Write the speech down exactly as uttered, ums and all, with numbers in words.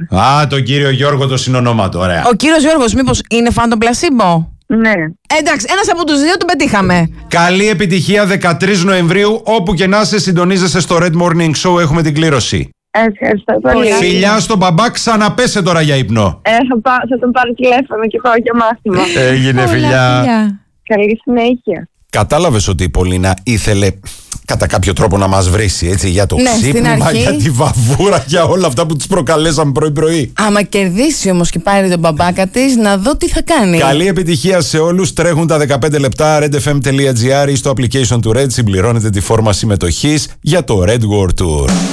Α, τον κύριο Γιώργο το συνονόματο, ωραία. Ο κύριος Γιώργος, μήπως είναι φαν των πλασίμπο? Ναι. Εντάξει, ένας από τους δύο τον πετύχαμε. Καλή επιτυχία δεκατρείς Νοεμβρίου, όπου και να είσαι, συντονίζεσαι στο Red Morning Show, έχουμε την κλήρωση. Ευχαριστώ πολύ. Φιλιά στον μπαμπά, ξαναπέσε τώρα για ύπνο. Ε, θα, πά, θα τον πάρω τηλέφωνο και πάω για μάθημα. Έγινε, φιλιά. Καλή συνέχεια. Κατάλαβες ότι η Πολίνα ήθελε κατά κάποιο τρόπο να μας βρίσει, έτσι, για το Ναι, ξύπνημα, για τη βαβούρα, για όλα αυτά που της προκαλέσαμε πρωί-πρωί. Άμα κερδίσει όμως και πάρει τον μπαμπάκα της, να δω τι θα κάνει. Καλή επιτυχία σε όλους. Τρέχουν τα δεκαπέντε λεπτά. redfm τελεία gr ή στο application του Red συμπληρώνετε τη φόρμα συμμετοχής για το Red World Tour.